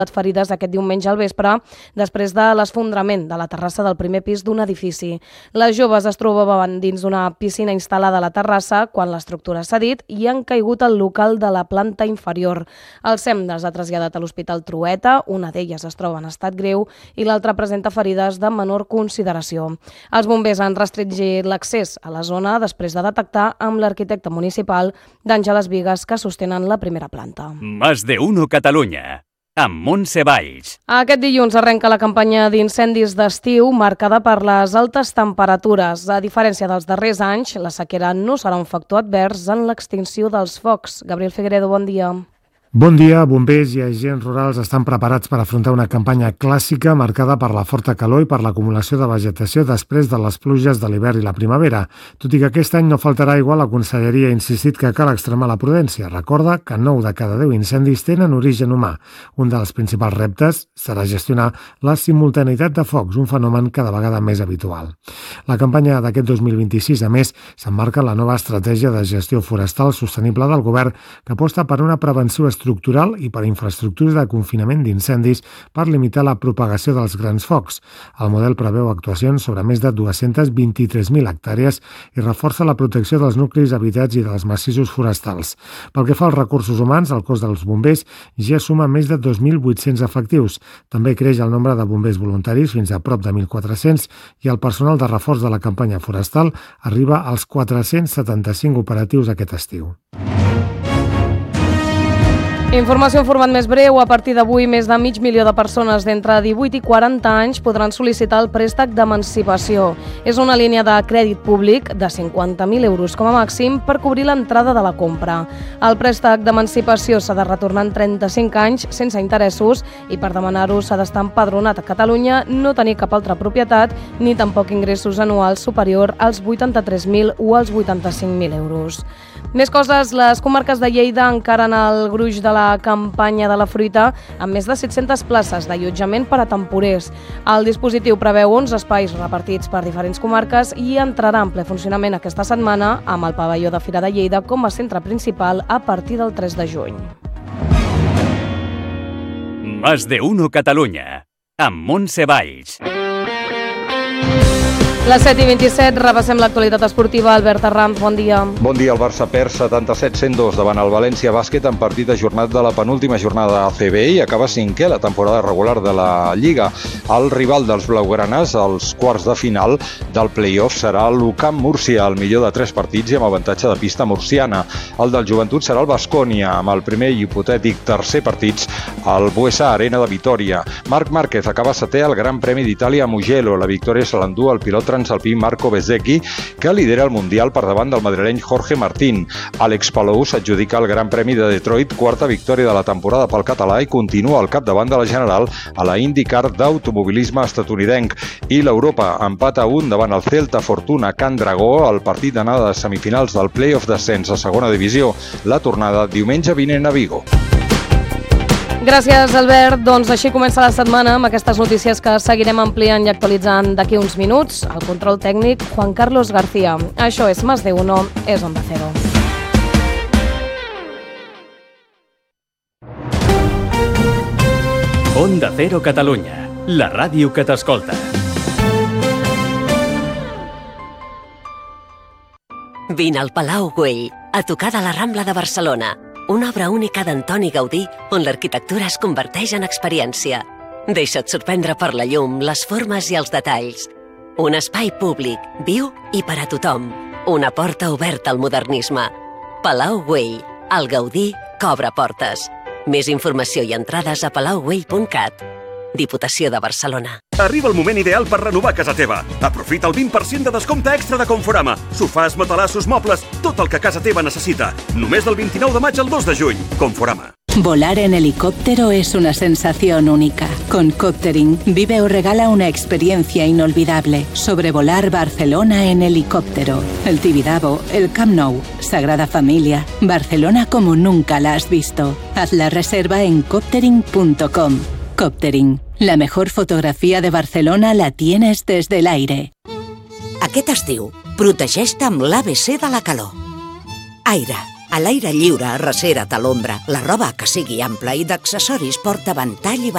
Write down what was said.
ferides aquest diumenge al vespre després de l'esfondrament de la terrassa del primer pis d'un edifici. Les joves es trobaven dins d'una piscina instal·lada a la terrassa quan l'estructura s'ha dit i han caigut al local de la planta inferior. El SEM les ha traslladat a l'Hospital Trueta, una d'elles es troba en estat greu i l'altra presenta ferides de menor consideració. Els bombers han restringit l'accés a la zona després de detectar amb l'arquitecte municipal d'Àngeles Vigues que sostenen la primera planta. Más de uno Catalunya, amb Montse Valls. Aquest dilluns arrenca la campanya d'incendis d'estiu marcada per les altes temperatures. A diferència dels darrers anys, la sequera no serà un factor advers en l'extinció dels focs. Gabriel Figueredo, bon dia. Bon dia, bombers i agents rurals estan preparats per afrontar una campanya clàssica marcada per la forta calor i per l'acumulació de vegetació després de les pluges de l'hivern i la primavera. Tot i que aquest any no faltarà aigua, la Conselleria ha insistit que cal extremar la prudència. Recorda que 9 de cada 10 incendis tenen origen humà. Un dels principals reptes serà gestionar la simultaneïtat de focs, un fenomen cada vegada més habitual. La campanya d'aquest 2026, a més, s'emmarca en la nova estratègia de gestió forestal sostenible del govern que aposta per una prevenció estructural i per infraestructures de confinament d'incendis per limitar la propagació dels grans focs. El model preveu actuacions sobre més de 223.000 hectàrees i reforça la protecció dels nuclis habitats i dels massissos forestals. Pel que fa als recursos humans, el cos dels bombers ja suma més de 2.800 efectius. També creix el nombre de bombers voluntaris fins a prop de 1.400 i el personal de reforç de la campanya forestal arriba als 475 operatius aquest estiu. Informació en format més breu. A partir d'avui, més de 500.000 de persones d'entre 18 i 40 anys podran sol·licitar el préstec d'emancipació. És una línia de crèdit públic de 50.000 euros com a màxim per cobrir l'entrada de la compra. El préstec d'emancipació s'ha de retornar en 35 anys sense interessos i per demanar-ho s'ha d'estar empadronat a Catalunya, no tenir cap altra propietat ni tampoc ingressos anuals superior als 83.000 o als 85.000 euros. Més coses, les comarques de Lleida encara en el gruix de la campanya de la fruita amb més de 700 places d'allotjament per a temporers. El dispositiu preveu 11 espais repartits per diferents comarques i entrarà en ple funcionament aquesta setmana amb el pavelló de Fira de Lleida com a centre principal a partir del 3 de juny. Más de uno Catalunya, amb Montse Valls. Les 7:27, repassem l'actualitat esportiva. Albert Arranz, bon dia. Bon dia, el Barça perd 77-102 davant el València Bàsquet en partit ajornat de la penúltima jornada de ACB i acaba cinquè la temporada regular de la Lliga. El rival dels blaugranes als quarts de final del play-off serà l'UCAM Múrcia, el millor de 3 partits i amb avantatge de pista murciana. El del Joventut serà el Baskonia, amb el primer i hipotètic tercer partits al Buesa Arena de Vitòria. Marc Márquez acaba setè al Gran Premi d'Itàlia a Mugello. La victòria se l'endú el pilot transalpí Marco Bezzecchi, que lidera el Mundial per davant del madrileny Jorge Martín. Àlex Palou s'adjudica el Gran Premi de Detroit, quarta victòria de la temporada pel català i continua al capdavant de la general a la IndyCar d'automobilisme estatunidenc. I l'Europa empata 1 davant el Celta Fortuna Can Dragó al partit d'anada de semifinals del play-off d'ascens a segona divisió. La tornada diumenge vinent a Vigo. Gràcies, Albert. Doncs així comença la setmana amb aquestes notícies que seguirem ampliant i actualitzant d'aquí uns minuts. El control tècnic, Juan Carlos García. Això és Más de Uno, és Onda Cero. Onda Cero Catalunya, la ràdio que t'escolta. Vine al Palau Güell, a tocar de la Rambla de Barcelona. Una obra única d'Antoni Gaudí on l'arquitectura es converteix en experiència. Deixa't sorprendre per la llum, les formes i els detalls. Un espai públic, viu i per a tothom. Una porta oberta al modernisme. Palau Güell, el Gaudí que obre portes. Més informació i entrades a palaugüell.cat. Diputació de Barcelona. Arriba el moment ideal per renovar casa teva. Aprofita el 20% de descompte extra de Conforama. Sofàs, matalassos, mobles, tot el que casa teva necessita. Només del 29 de maig al 2 de juny. Conforama. Volar en helicóptero es una sensación única. Con Coptering vive o regala una experiencia inolvidable. Sobrevolar Barcelona en helicóptero. El Tibidabo, el Camp Nou, Sagrada Familia, Barcelona como nunca la has visto. Haz la reserva en coptering.com. Coptering. La mejor fotografia de Barcelona la tienes desde el aire. Aquest estiu, protegeix-te amb l'ABC de la calor. Aire. A l'aire lliure, arrecera't a l'ombra. La roba que sigui ampla i d'accessoris porta ventall i